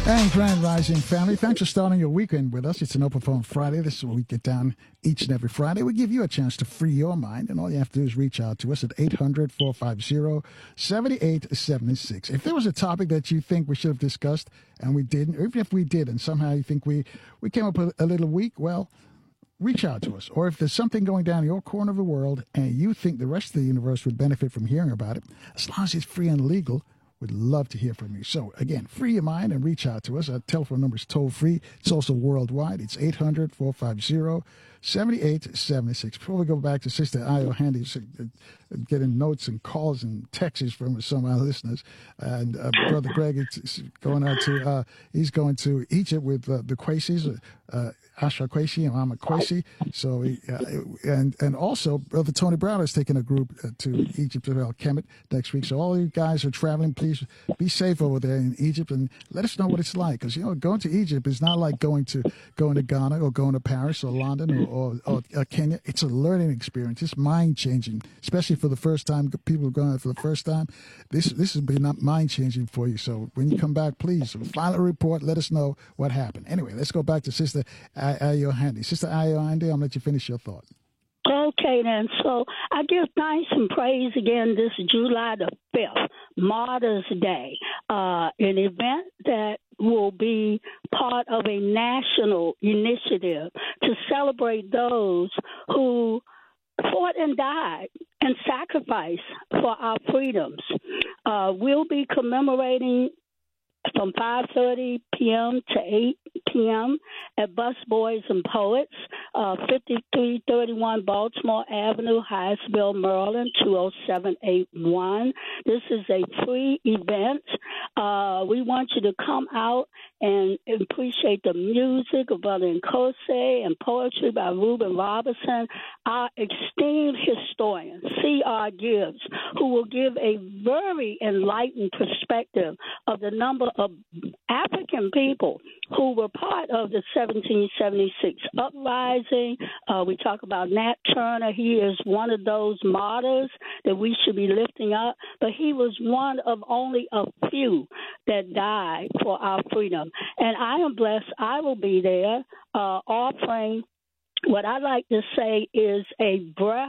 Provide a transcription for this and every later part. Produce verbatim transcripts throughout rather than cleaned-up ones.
And Grand Rising family, thanks for starting your weekend with us. It's an Open Phone Friday. This is where we get down each and every Friday. We give you a chance to free your mind, and all you have to do is reach out to us at eight hundred, four five zero, seven eight seven six. If there was a topic that you think we should have discussed and we didn't, or even if we did and somehow you think we, we came up a, a little weak, well, reach out to us. Or if there's something going down in your corner of the world and you think the rest of the universe would benefit from hearing about it, as long as it's free and legal, we'd love to hear from you. So, again, free your mind and reach out to us. Our telephone number is toll-free. It's also worldwide. It's eight hundred, four five zero, seven eight seven six. Before we go back to Sister Ayo Handy, getting notes and calls and texts from some of our listeners, and uh, Brother Greg is going out to, uh, he's going to Egypt with uh, the Quasis, uh, Asha Quasi and Mama Quasi. So, he, uh, and and also, Brother Tony Brown is taking a group uh, to Egypt to El Kemet next week. So, all you guys are traveling, please be safe over there in Egypt and let us know what it's like. Because, you know, going to Egypt is not like going to going to Ghana or going to Paris or London or, or, or, or Kenya. It's a learning experience. It's mind changing, especially for the first time. People are going there for the first time. This this has been mind changing for you. So, when you come back, please file a report. Let us know what happened. Anyway, let's go back to Sister Ayo Handy. Sister Ayo Handy, I'll let you finish your thought. Okay, then. So I give thanks and praise again this July the fifth, Martyrs Day, uh, an event that will be part of a national initiative to celebrate those who fought and died and sacrificed for our freedoms. Uh, we'll be commemorating from five thirty p.m. to eight p.m. at Bus Boys and Poets, uh, fifty-three thirty-one Baltimore Avenue, Hyattsville, Maryland, two oh seven eight one. This is a free event. Uh, we want you to come out and appreciate the music of Brother Nkosi and poetry by Reuben Robinson, our esteemed historian, C R. Gibbs, who will give a very enlightened perspective of the number of African people who were part of the seventeen seventy-six uprising. Uh, we talk about Nat Turner. He is one of those martyrs that we should be lifting up, but he was one of only a few that died for our freedom. And I am blessed. I will be there uh, offering what I like to say is a breath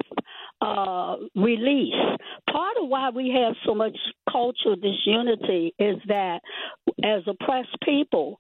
uh, release. Part of why we have so much cultural disunity is that as oppressed people,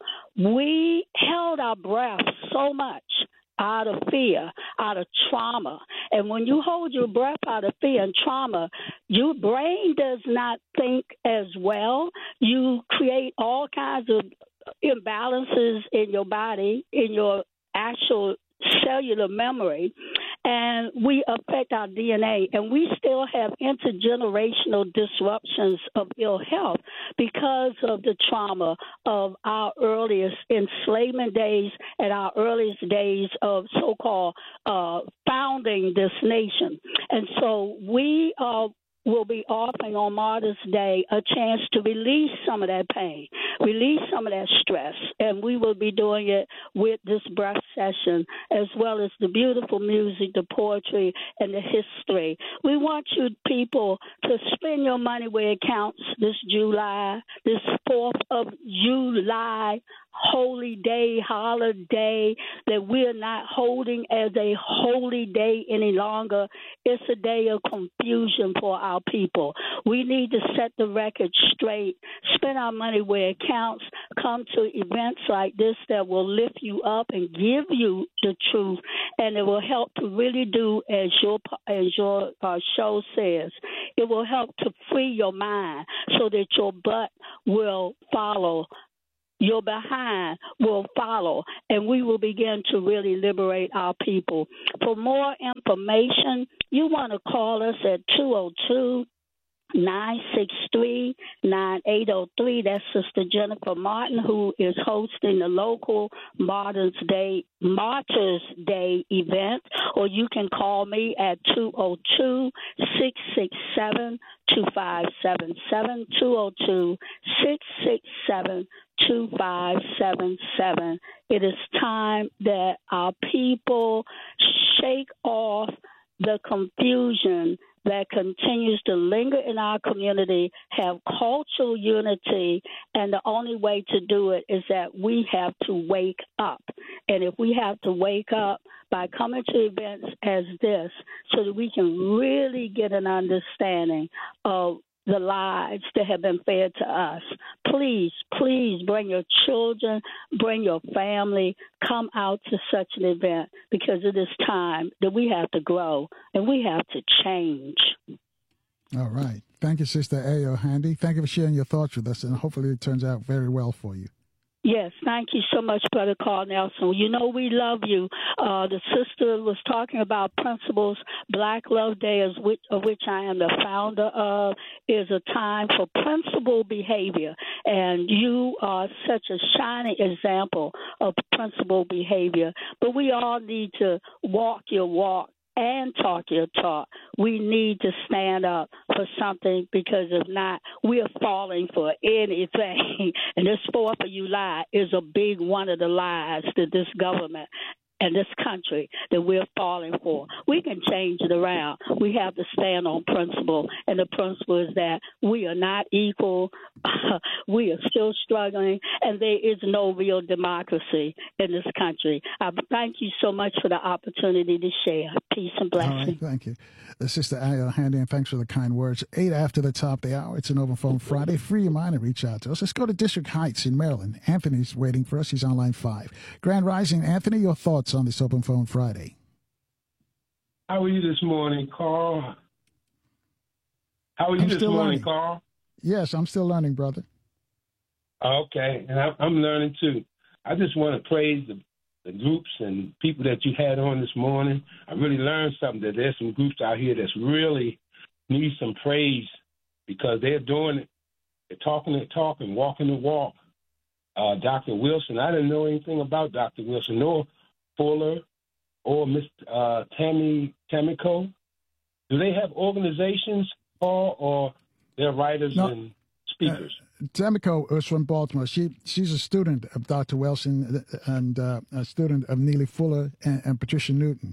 we held our breath so much out of fear, out of trauma. And when you hold your breath out of fear and trauma, your brain does not think as well. You create all kinds of imbalances in your body, in your actual cellular memory, and we affect our D N A, and we still have intergenerational disruptions of ill health because of the trauma of our earliest enslavement days and our earliest days of so-called uh, founding this nation. And so we are will be offering on Martyrs Day a chance to release some of that pain, release some of that stress, and we will be doing it with this breath session as well as the beautiful music, the poetry, and the history. We want you people to spend your money where it counts this July, this fourth of July holy day, holiday that we're not holding as a holy day any longer. It's a day of confusion for our people. We need to set the record straight, spend our money where it counts, come to events like this that will lift you up and give you the truth, and it will help to really do as your as your uh, show says. It will help to free your mind so that your butt will follow. Your behind will follow, and we will begin to really liberate our people. For more information, you want to call us at two oh two, nine six three, nine eight oh three. That's Sister Jennifer Martin, who is hosting the local Martyrs Day, Martyrs Day event. Or you can call me at two oh two, six six seven, two five seven seven, two oh two, six six seven, two five seven seven. It is time that our people shake off the confusion that continues to linger in our community, have cultural unity, and the only way to do it is that we have to wake up. And if we have to wake up by coming to events as this so that we can really get an understanding of the lies that have been fed to us. Please, please bring your children, bring your family, come out to such an event because it is time that we have to grow and we have to change. All right. Thank you, Sister Ayo Handy. Thank you for sharing your thoughts with us, and hopefully it turns out very well for you. Yes, thank you so much, Brother Carl Nelson. You know we love you. Uh, the sister was talking about principles. Black Love Day, is which, of which I am the founder of, is a time for principled behavior. And you are such a shining example of principled behavior. But we all need to walk your walk and talk your talk. We need to stand up for something because if not, we are falling for anything. And this fourth of July is a big one of the lies that this government and this country that we're falling for. We can change it around. We have to stand on principle, and the principle is that we are not equal. We are still struggling, and there is no real democracy in this country. I thank you so much for the opportunity to share. Peace and blessing. All right, thank you. Uh, Sister Ayo Handy, and thanks for the kind words. Eight after the top of the hour. It's an Open Phone Friday. Free your mind and reach out to us. Let's go to District Heights in Maryland. Anthony's waiting for us. He's on line five. Grand Rising, Anthony, your thoughts on this Open Phone Friday? How are you this morning, Carl? How are you I'm this still morning, learning. Carl? Yes, I'm still learning, brother. Okay, and I, I'm learning too. I just want to praise the, the groups and people that you had on this morning. I really learned something, that there's some groups out here that's really need some praise because they're doing it. They're talking the talk and walking the walk. Uh, Doctor Wilson, I didn't know anything about Doctor Wilson, nor Fuller or Miss uh, Tammy Tamiko. Do they have organizations, Paul, or they're writers no. and speakers? Uh, Tamiko is from Baltimore. She she's a student of Doctor Wilson and uh, a student of Neely Fuller and, and Patricia Newton.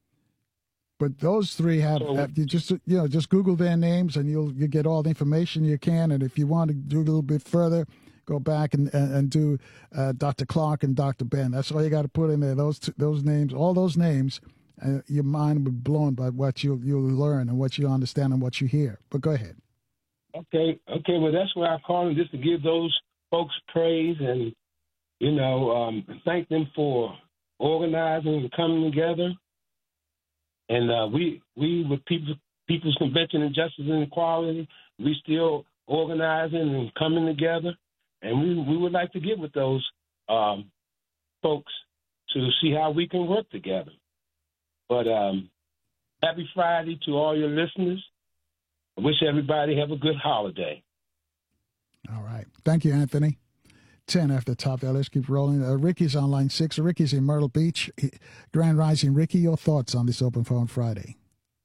But those three have, So- have you just you know just Google their names and you'll you get all the information you can. And if you want to do a little bit further, go back and and, and do uh, Doctor Clark and Doctor Ben. That's all you got to put in there. Those two, those names, all those names. Uh, your mind will be blown by what you you'll learn and what you understand and what you hear. But go ahead. Okay, okay. Well, that's why I call them, just to give those folks praise and, you know, um, thank them for organizing and coming together. And uh, we, we with people, People's Convention and Justice and Equality, we still organizing and coming together. And we, we would like to get with those um, folks to see how we can work together. But um, happy Friday to all your listeners. I wish everybody have a good holiday. All right. Thank you, Anthony. ten after the top there. Let's keep rolling. Uh, Ricky's on line six. Ricky's in Myrtle Beach. Grand Rising. Ricky, your thoughts on this Open Phone Friday?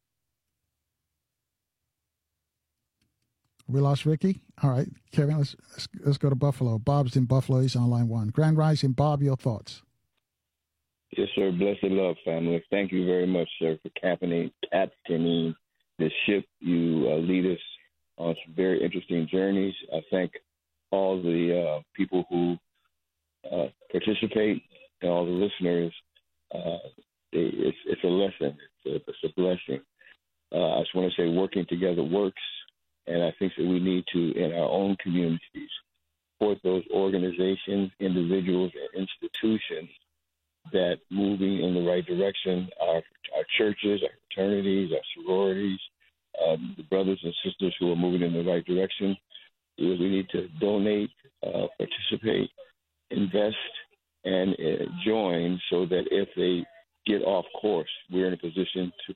We lost Ricky? All right. Kevin, let's, let's, let's go to Buffalo. Bob's in Buffalo. He's on line one. Grand Rising. Bob, your thoughts? Yes, sir. Blessed love, family. Thank you very much, sir, for captaining, captaining the ship. You uh, lead us on some very interesting journeys. I thank all the uh, people who uh, participate and all the listeners. Uh, it, it's, it's a lesson. It's a, it's a blessing. Uh, I just want to say working together works, and I think that we need to, in our own communities, support those organizations, individuals, and institutions that moving in the right direction. Our, our churches, our fraternities, our sororities, um, the brothers and sisters who are moving in the right direction. We need to donate, uh, participate, invest, and uh, join so that if they get off course, we're in a position to